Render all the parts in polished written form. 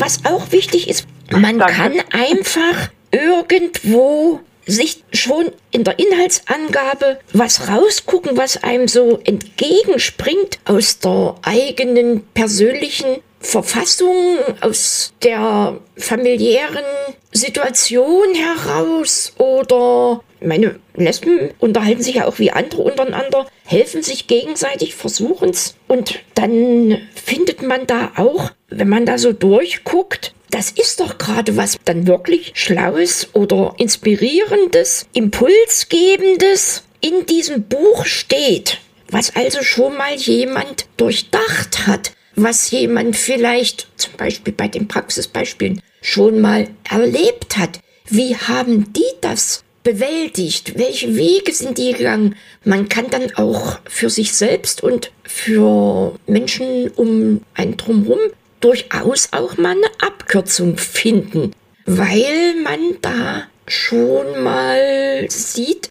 was auch wichtig ist, man kann einfach irgendwo sich schon in der Inhaltsangabe was rausgucken, was einem so entgegenspringt aus der eigenen persönlichen Verfassung, aus der familiären Situation heraus. Oder meine Lesben unterhalten sich ja auch wie andere untereinander, helfen sich gegenseitig, versuchen es. Und dann findet man da auch, wenn man da so durchguckt, das ist doch gerade was dann wirklich Schlaues oder Inspirierendes, Impulsgebendes in diesem Buch steht, was also schon mal jemand durchdacht hat, was jemand vielleicht zum Beispiel bei den Praxisbeispielen schon mal erlebt hat. Wie haben die das bewältigt? Welche Wege sind die gegangen? Man kann dann auch für sich selbst und für Menschen um einen drumherum durchaus auch mal eine Abkürzung finden, weil man da schon mal sieht,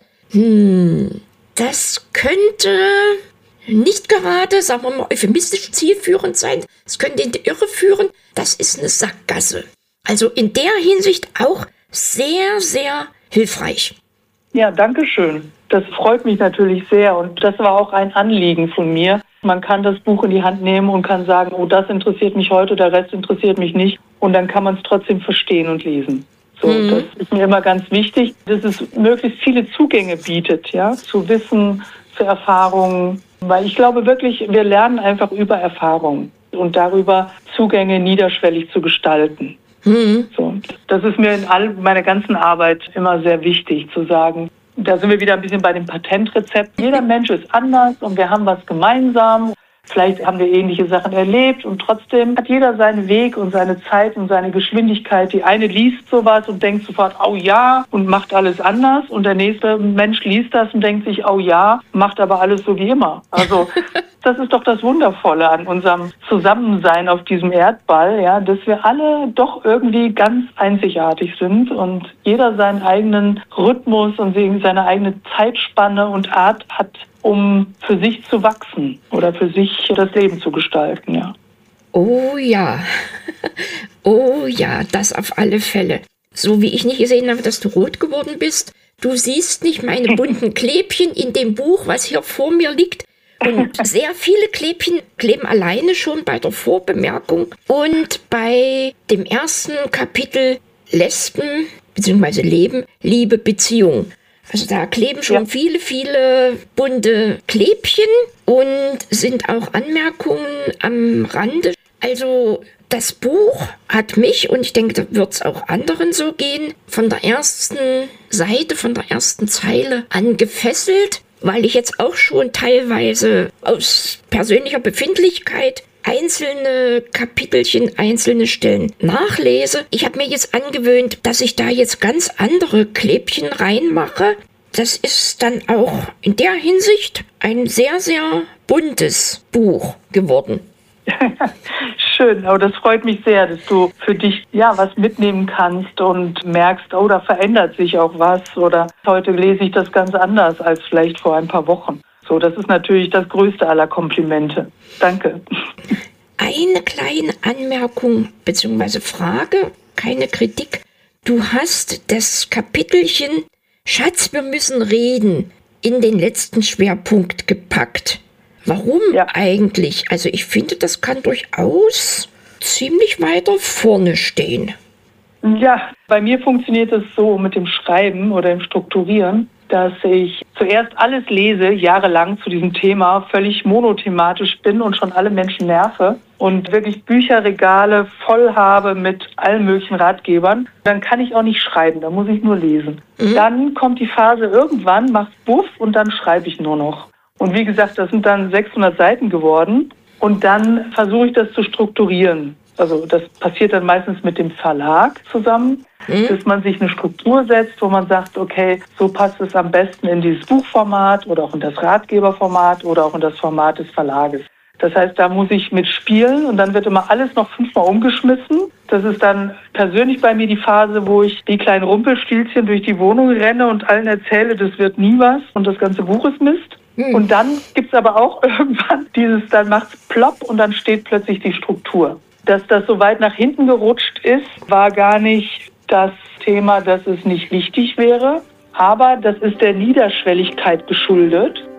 das könnte nicht gerade, sagen wir mal, euphemistisch zielführend sein, es könnte in die Irre führen, das ist eine Sackgasse. Also in der Hinsicht auch sehr, sehr hilfreich. Ja, danke schön. Das freut mich natürlich sehr und das war auch ein Anliegen von mir. Man kann das Buch in die Hand nehmen und kann sagen, oh, das interessiert mich heute, der Rest interessiert mich nicht. Und dann kann man es trotzdem verstehen und lesen. So, das ist mir immer ganz wichtig, dass es möglichst viele Zugänge bietet, ja, zu Wissen, zu Erfahrungen. Weil ich glaube wirklich, wir lernen einfach über Erfahrung und darüber Zugänge niederschwellig zu gestalten. So, das ist mir in all meiner ganzen Arbeit immer sehr wichtig, zu sagen, da sind wir wieder ein bisschen bei dem Patentrezept. Jeder Mensch ist anders und wir haben was gemeinsam. Vielleicht haben wir ähnliche Sachen erlebt und trotzdem hat jeder seinen Weg und seine Zeit und seine Geschwindigkeit. Die eine liest sowas und denkt sofort, oh ja, und macht alles anders. Und der nächste Mensch liest das und denkt sich, oh ja, macht aber alles so wie immer. Also das ist doch das Wundervolle an unserem Zusammensein auf diesem Erdball, ja, dass wir alle doch irgendwie ganz einzigartig sind und jeder seinen eigenen Rhythmus und seine eigene Zeitspanne und Art hat, um für sich zu wachsen oder für sich das Leben zu gestalten, ja. Oh ja, oh ja, das auf alle Fälle. So wie ich nicht gesehen habe, dass du rot geworden bist. Du siehst nicht meine bunten Klebchen in dem Buch, was hier vor mir liegt. Und sehr viele Klebchen kleben alleine schon bei der Vorbemerkung. Und bei dem ersten Kapitel Lesben bzw. Leben, Liebe, Beziehung. Also da kleben schon viele, viele bunte Klebchen und sind auch Anmerkungen am Rande. Also das Buch hat mich, und ich denke, da wird es auch anderen so gehen, von der ersten Seite, von der ersten Zeile an gefesselt, weil ich jetzt auch schon teilweise aus persönlicher Befindlichkeit einzelne Kapitelchen, einzelne Stellen nachlese. Ich habe mir jetzt angewöhnt, dass ich da jetzt ganz andere Klebchen reinmache. Das ist dann auch in der Hinsicht ein sehr, sehr buntes Buch geworden. Schön, aber das freut mich sehr, dass du für dich was mitnehmen kannst und merkst, oh, da verändert sich auch was oder heute lese ich das ganz anders als vielleicht vor ein paar Wochen. So, das ist natürlich das größte aller Komplimente. Danke. Eine kleine Anmerkung bzw. Frage, keine Kritik. Du hast das Kapitelchen Schatz, wir müssen reden in den letzten Schwerpunkt gepackt. Warum eigentlich? Also ich finde, das kann durchaus ziemlich weiter vorne stehen. Ja, bei mir funktioniert es so mit dem Schreiben oder dem Strukturieren, dass ich zuerst alles lese, jahrelang zu diesem Thema, völlig monothematisch bin und schon alle Menschen nerve und wirklich Bücherregale voll habe mit allen möglichen Ratgebern. Dann kann ich auch nicht schreiben, da muss ich nur lesen. Dann kommt die Phase irgendwann, macht's Buff und dann schreibe ich nur noch. Und wie gesagt, das sind dann 600 Seiten geworden und dann versuche ich das zu strukturieren. Also das passiert dann meistens mit dem Verlag zusammen, dass man sich eine Struktur setzt, wo man sagt, okay, so passt es am besten in dieses Buchformat oder auch in das Ratgeberformat oder auch in das Format des Verlages. Das heißt, da muss ich mitspielen und dann wird immer alles noch 5-mal umgeschmissen. Das ist dann persönlich bei mir die Phase, wo ich wie kleine Rumpelstilzchen durch die Wohnung renne und allen erzähle, das wird nie was und das ganze Buch ist Mist. Und dann gibt's aber auch irgendwann dann macht's plopp und dann steht plötzlich die Struktur. Dass das so weit nach hinten gerutscht ist, war gar nicht das Thema, dass es nicht wichtig wäre. Aber das ist der Niederschwelligkeit geschuldet.